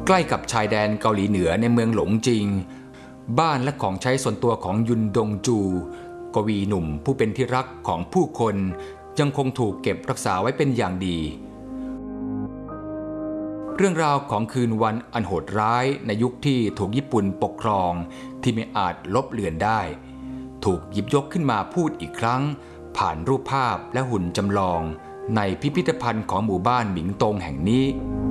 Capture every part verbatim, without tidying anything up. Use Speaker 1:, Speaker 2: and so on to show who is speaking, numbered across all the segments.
Speaker 1: ใกล้กับชายแดนเกาหลีเหนือในเมืองหลงจิงบ้านและของใช้ส่วนตัวของยุนดงจูกวีหนุ่มผู้เป็นที่รักของผู้คนยังคงถูกเก็บรักษาไว้เป็นอย่างดีเรื่องราวของคืนวันอันโหดร้ายในยุคที่ถูกญี่ปุ่นปกครองที่ไม่อาจลบเลือนได้ถูกหยิบยกขึ้นมาพูดอีกครั้งผ่านรูปภาพและหุ่นจำลองในพิพิธภัณฑ์ของหมู่บ้านหมิงตงแห่งนี้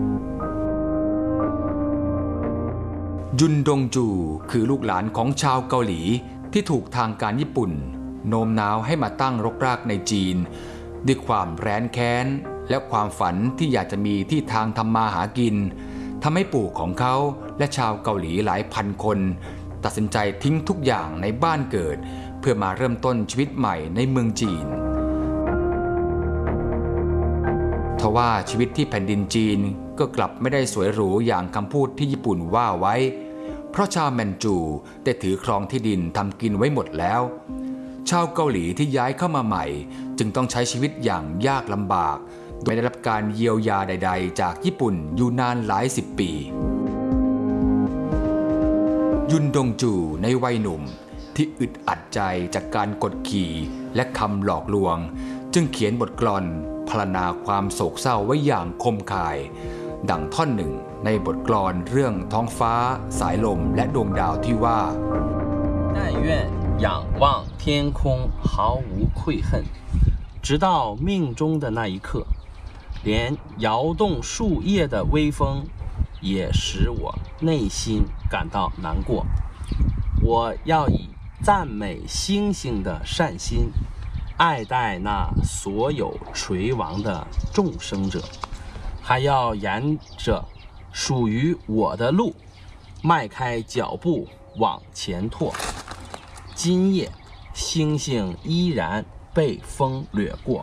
Speaker 1: ยุนดงจูคือลูกหลานของชาวเกาหลีที่ถูกทางการญี่ปุ่นโน้มน้าวให้มาตั้งรกรากในจีนด้วยความแร้นแค้นและความฝันที่อยากจะมีที่ทางทำมาหากินทำให้ปู่ของเขาและชาวเกาหลีหลายพันคนตัดสินใจทิ้งทุกอย่างในบ้านเกิดเพื่อมาเริ่มต้นชีวิตใหม่ในเมืองจีนทว่าชีวิตที่แผ่นดินจีนก็กลับไม่ได้สวยหรูอย่างคำพูดที่ญี่ปุ่นว่าไว้เพราะชาวแมนจูได้ถือครองที่ดินทำกินไว้หมดแล้วชาวเกาหลีที่ย้ายเข้ามาใหม่จึงต้องใช้ชีวิตอย่างยากลำบากโดยไม่ได้รับการเยียวยาใดๆจากญี่ปุ่นอยู่นานหลายสิบปียุนดงจูในวัยหนุ่มที่อึดอัดใจจากการกดขี่และคำหลอกลวงจึงเขียนบทกลอนพรรณนาความโศกเศร้าไว้อย่างคมคายดังท่อนหนึ่งในบทกลอนเรื่องท้องฟ้าสายลมและดวงดาวที่ว่า
Speaker 2: 但愿仰望天空毫无愧恨直到命中的那一刻连摇动树叶的微风也使我内心感到难过我要以赞美星星的善心爱戴那所有垂亡的众生者还要沿着属于我的路迈开脚步往前拓今夜星星依然被风掠过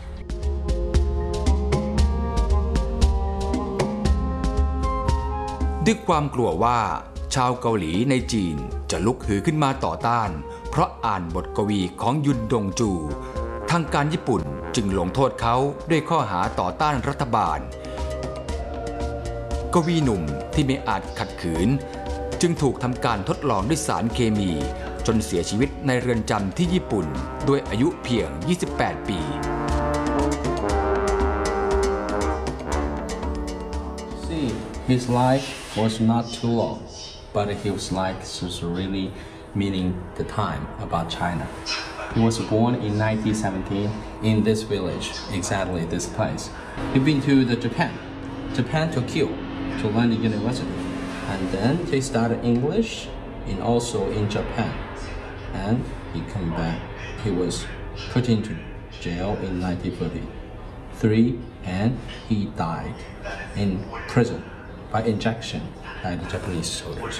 Speaker 1: ด้วยความกลัวว่าชาวเกาหลีในจีนจะลุกฮือขึ้นมาต่อต้านเพราะอ่านบทกวีของยุนดงจูทางการญี่ปุ่นจึงลงโทษเขาด้วยข้อหาต่อต้านรัฐบาลกวีหนุ่มที่ไม่อาจขัดขืนจึงถูกทำการทดลองด้วยสารเคมีจนเสียชีวิตในเรือนจำที่ญี่ปุ่นด้วยอายุเพียงยี่สิบแปดปี
Speaker 2: See, his life was not too long, but his life was really meaning the time about China. He was born in nineteen seventeen in this village, exactly this place. He been to the Japan, Japan Tokyo, to learn the university, and then he started English, and also in Japan. And he came back. He was put into jail in nineteen forty-three, and he died in prison by injection by the Japanese soldiers.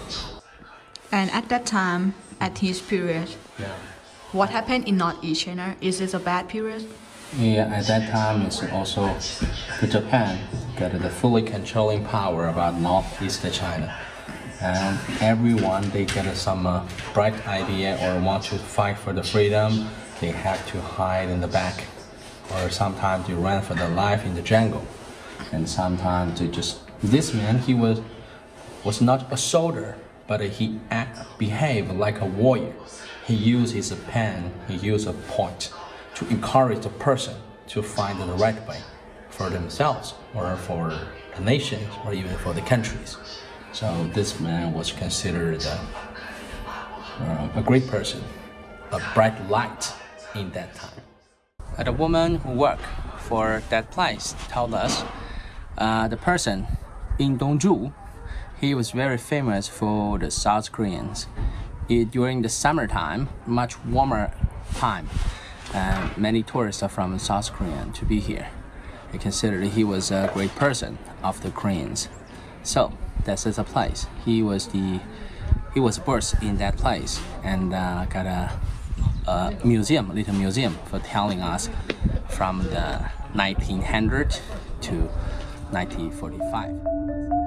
Speaker 3: And at that time, at his period,
Speaker 2: Yeah.
Speaker 3: what happened in Northeast China? Is this a bad period?
Speaker 2: Yeah, at that time, it's also the Japan got the fully controlling power about Northeast China. And everyone, they get some uh, bright idea or want to fight for the freedom, they have to hide in the back. Or sometimes they run for their life in the jungle. And sometimes they just, this man, he was, was not a soldier, but he act, behaved like a warrior. He used his pen, he used a point to encourage the person to find the right way for themselves or for the nations or even for the countries. So this man was considered a, uh, a great person, a bright light in that time. The woman who worked for that place told us uh, the person in Dongju, he was very famous for the South Koreans. It, during the summertime, much warmer time, uh, many tourists are from South Korea to be here. They considered he was a great person of the Koreans. So this is a place. He was the he was born in that place and uh, got a, a museum, a little museum for telling us from the nineteen hundred to nineteen forty-five.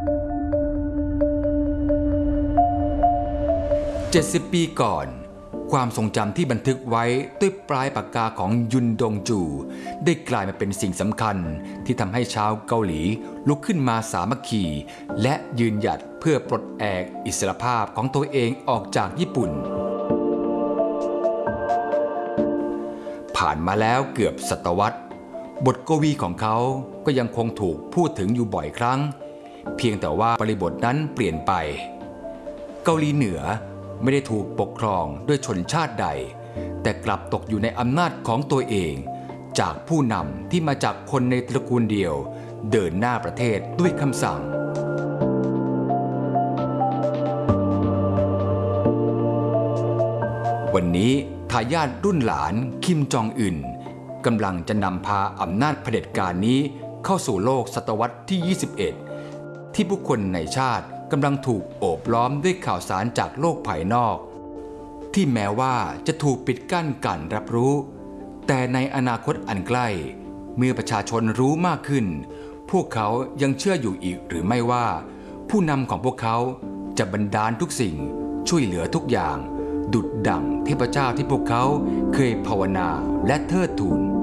Speaker 1: เจ็ดสิบปีก่อนความทรงจำที่บันทึกไว้ด้วยปลายปากกาของยุนดงจูได้กลายมาเป็นสิ่งสำคัญที่ทำให้ชาวเกาหลีลุกขึ้นมาสามัคคีและยืนหยัดเพื่อปลดแอกอิสรภาพของตัวเองออกจากญี่ปุ่นผ่านมาแล้วเกือบศตวรรษบทกวีของเขาก็ยังคงถูกพูดถึงอยู่บ่อยครั้งเพียงแต่ว่าบริบทนั้นเปลี่ยนไปเกาหลีเหนือไม่ได้ถูกปกครองด้วยชนชาติใดแต่กลับตกอยู่ในอำนาจของตัวเองจากผู้นำที่มาจากคนในตระกูลเดียวเดินหน้าประเทศด้วยคำสั่งวันนี้ทายาทรุ่นหลานคิมจองอึนกำลังจะนำพาอำนาจเผด็จการนี้เข้าสู่โลกศตวรรษที่ ยี่สิบเอ็ด ที่ผู้คนในชาติกำลังถูกโอบล้อมด้วยข่าวสารจากโลกภายนอกที่แม้ว่าจะถูกปิดกั้นการรับรู้แต่ในอนาคตอันใกล้เมื่อประชาชนรู้มากขึ้นพวกเขายังเชื่ออยู่อีกหรือไม่ว่าผู้นำของพวกเขาจะบันดาลทุกสิ่งช่วยเหลือทุกอย่างดุจดั่งเทพเจ้าที่พวกเขาเคยภาวนาและเทิดทูน